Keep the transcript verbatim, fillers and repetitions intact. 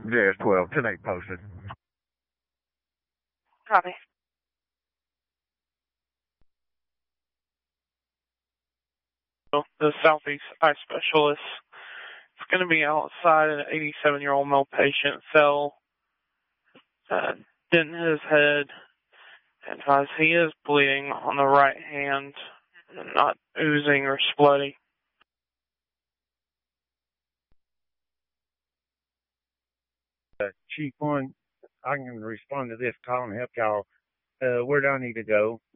J S twelve, ten eight posted. Copy. The Southeast Eye Specialist. It's going to be outside an eighty-seven-year-old male patient cell. Uh, dent in his head. And as he is bleeding on the right hand, not oozing or splutting. Uh, Chief one, I can respond to this call and help y'all. Uh, where do I need to go?